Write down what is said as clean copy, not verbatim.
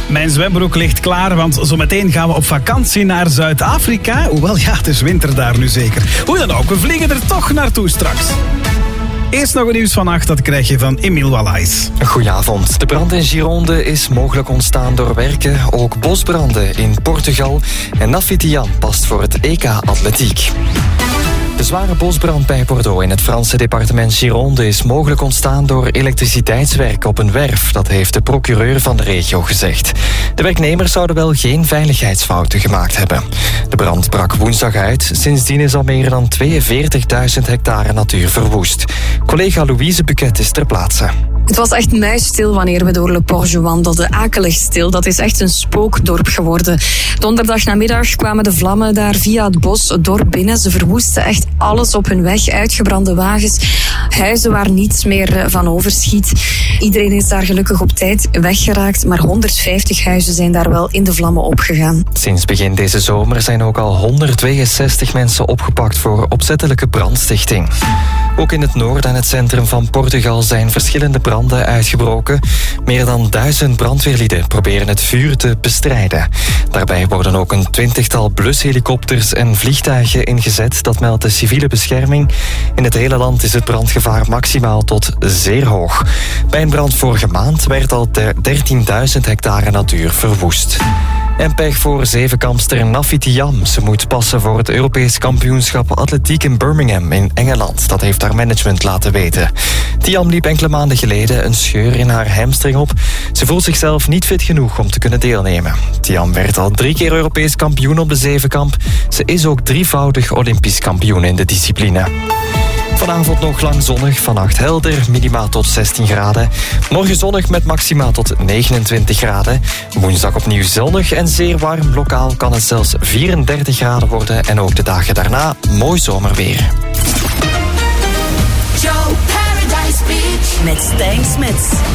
Mijn zwembroek ligt klaar, want zometeen gaan we op vakantie naar Zuid-Afrika. Hoewel, ja, het is winter daar nu zeker. Hoe dan ook, we vliegen er toch naartoe straks. Eerst nog een nieuws van 8, dat krijg je van Emile Wallace. Goedenavond. De brand in Gironde is mogelijk ontstaan door werken. Ook bosbranden in Portugal. En Nafitian past voor het EK Atletiek. De zware bosbrand bij Bordeaux in het Franse departement Gironde is mogelijk ontstaan door elektriciteitswerk op een werf. Dat heeft de procureur van de regio gezegd. De werknemers zouden wel geen veiligheidsfouten gemaakt hebben. De brand brak woensdag uit. Sindsdien is al meer dan 42.000 hectare natuur verwoest. Collega Louise Buquet is ter plaatse. Het was echt muisstil wanneer we door Le Porge wandelden. Akelig stil. Dat is echt een spookdorp geworden. Donderdag namiddag kwamen de vlammen daar via het bos het dorp binnen. Ze verwoesten echt alles op hun weg. Uitgebrande wagens, huizen waar niets meer van overschiet. Iedereen is daar gelukkig op tijd weggeraakt, maar 150 huizen zijn daar wel in de vlammen opgegaan. Sinds begin deze zomer zijn ook al 162 mensen opgepakt voor opzettelijke brandstichting. Ook in het noorden en het centrum van Portugal zijn verschillende branden uitgebroken. Meer dan 1000 brandweerlieden proberen het vuur te bestrijden. Daarbij worden ook een 20-tal blushelikopters en vliegtuigen ingezet. Dat meldt de civiele bescherming. In het hele land is het brandgevaar maximaal tot zeer hoog. Bij een brand vorige maand werd al 13.000 hectare natuur verwoest. En pech voor zevenkampster Nafitian. Ze moet passen voor het Europees kampioenschap atletiek in Birmingham in Engeland. Dat heeft haar management laten weten. Tiam liep enkele maanden geleden een scheur in haar hamstring op. Ze voelt zichzelf niet fit genoeg om te kunnen deelnemen. Tiam werd al 3 keer Europees kampioen op de zevenkamp. Ze is ook 3-voudig Olympisch kampioen in de discipline. Vanavond nog lang zonnig, vannacht helder, minima tot 16 graden. Morgen zonnig met maxima tot 29 graden. Woensdag opnieuw zonnig en zeer warm. Lokaal kan het zelfs 34 graden worden. En ook de dagen daarna mooi zomerweer. Joe Paradise Beach met Stijn Smits.